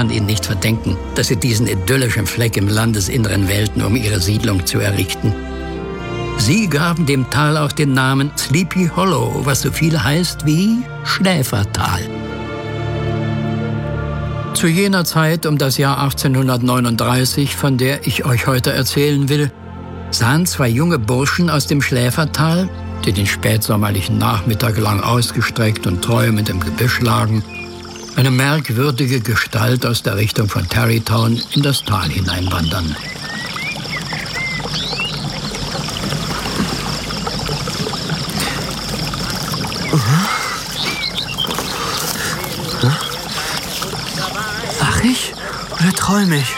kann ihnen nicht verdenken, dass sie diesen idyllischen Fleck im Landesinneren wählten, um ihre Siedlung zu errichten. Sie gaben dem Tal auch den Namen Sleepy Hollow, was so viel heißt wie Schläfertal. Zu jener Zeit, um das Jahr 1839, von der ich euch heute erzählen will, sahen zwei junge Burschen aus dem Schläfertal, die den spätsommerlichen Nachmittag lang ausgestreckt und träumend im Gebüsch lagen, eine merkwürdige Gestalt aus der Richtung von Tarrytown in das Tal hineinwandern. Wach ich oder träume ich?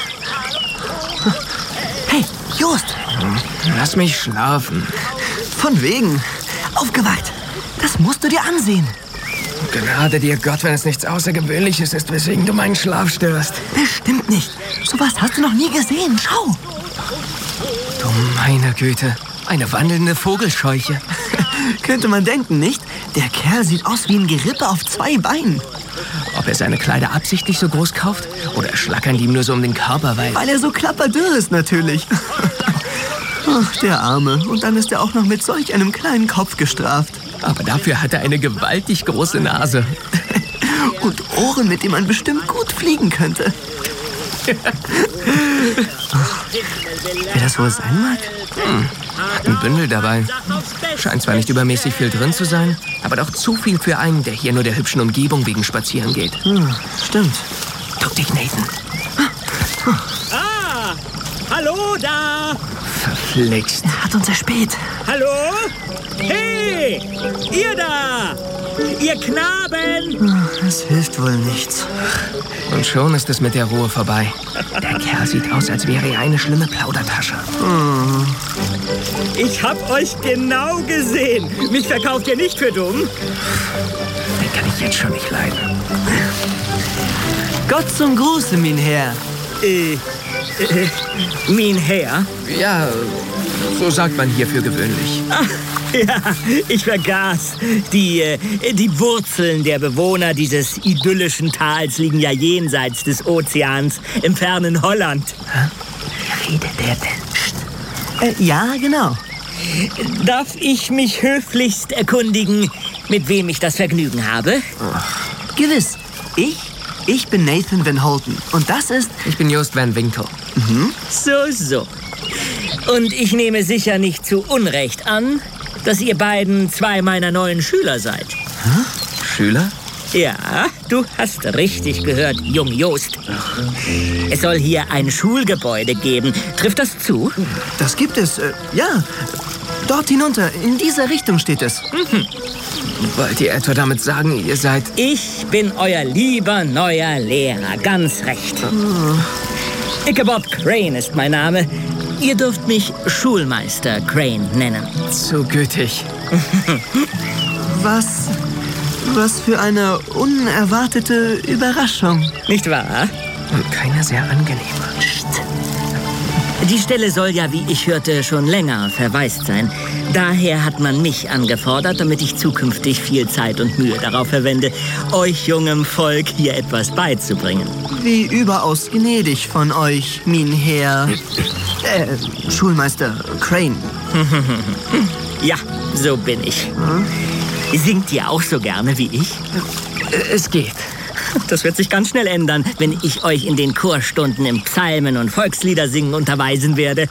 Hey, Jost! Lass mich schlafen. Von wegen. Aufgewacht. Das musst du dir ansehen. Gnade dir Gott, wenn es nichts Außergewöhnliches ist, weswegen du meinen Schlaf störst. Bestimmt nicht. Sowas hast du noch nie gesehen. Schau. Du meine Güte, eine wandelnde Vogelscheuche. Könnte man denken, nicht? Der Kerl sieht aus wie ein Gerippe auf 2 Beinen. Ob er seine Kleider absichtlich so groß kauft oder schlackern die ihm nur so um den Körper, Weil er so klapperdürr ist, natürlich. Ach, der Arme. Und dann ist er auch noch mit solch einem kleinen Kopf gestraft. Aber dafür hat er eine gewaltig große Nase. Und Ohren, mit denen man bestimmt gut fliegen könnte. Wer das wohl sein mag? Hat ein Bündel dabei. Scheint zwar nicht übermäßig viel drin zu sein, aber doch zu viel für einen, der hier nur der hübschen Umgebung wegen spazieren geht. Stimmt. Duck dich, Nathan. Ah, hallo da! Verflixt. Er hat uns erspäht. Hallo? Hey, ihr da! Ihr Knaben! Es hilft wohl nichts. Und schon ist es mit der Ruhe vorbei. Der Kerl sieht aus, als wäre er eine schlimme Plaudertasche. Ich hab euch genau gesehen. Mich verkauft ihr nicht für dumm. Den kann ich jetzt schon nicht leiden. Gott zum Gruße, mein Herr. Mein Herr? Ja, so sagt man hier für gewöhnlich. Ja, ich vergaß. Die Wurzeln der Bewohner dieses idyllischen Tals liegen ja jenseits des Ozeans, im fernen Holland. Wie redet der denn? Ja, genau. Darf ich mich höflichst erkundigen, mit wem ich das Vergnügen habe? Gewiss. Ich bin Nathan Van Holten. Und das ist... Ich bin Jost Van Winkle. So. Und ich nehme sicher nicht zu Unrecht an, dass ihr beiden 2 meiner neuen Schüler seid. Schüler? Ja, du hast richtig gehört, Jung Jost. Es soll hier ein Schulgebäude geben. Trifft das zu? Das gibt es. Ja. Dort hinunter. In dieser Richtung steht es. Wollt ihr etwa damit sagen, ihr seid... Ich bin euer lieber neuer Lehrer. Ganz recht. Ichabod Crane ist mein Name. Ihr dürft mich Schulmeister Crane nennen. So gütig. Was für eine unerwartete Überraschung. Nicht wahr? Und keiner sehr angenehmer. Die Stelle soll ja, wie ich hörte, schon länger verwaist sein. Daher hat man mich angefordert, damit ich zukünftig viel Zeit und Mühe darauf verwende, euch jungem Volk hier etwas beizubringen. Wie überaus gnädig von euch, mein Herr... Schulmeister Crane. Ja, so bin ich. Singt ihr auch so gerne wie ich? Es geht. Das wird sich ganz schnell ändern, wenn ich euch in den Chorstunden im Psalmen und Volksliedersingen unterweisen werde.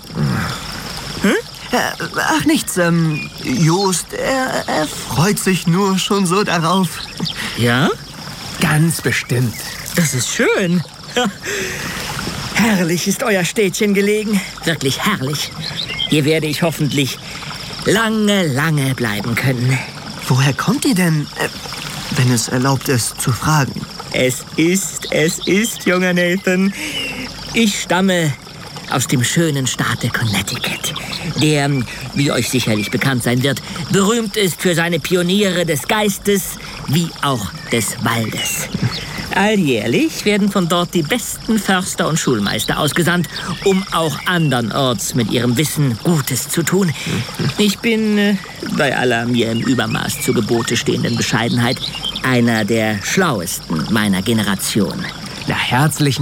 Ach, nichts. Jost, er freut sich nur schon so darauf. Ja? Ganz bestimmt. Das ist schön. Herrlich ist euer Städtchen gelegen. Wirklich herrlich. Hier werde ich hoffentlich lange bleiben können. Woher kommt ihr denn, wenn es erlaubt ist, zu fragen? Es ist, junger Nathan. Ich stamme aus dem schönen Staate Connecticut, der, wie euch sicherlich bekannt sein wird, berühmt ist für seine Pioniere des Geistes wie auch des Waldes. Alljährlich werden von dort die besten Förster und Schulmeister ausgesandt, um auch andernorts mit ihrem Wissen Gutes zu tun. Ich bin, bei aller mir im Übermaß zu Gebote stehenden Bescheidenheit, einer der Schlauesten meiner Generation. Na, herzlichen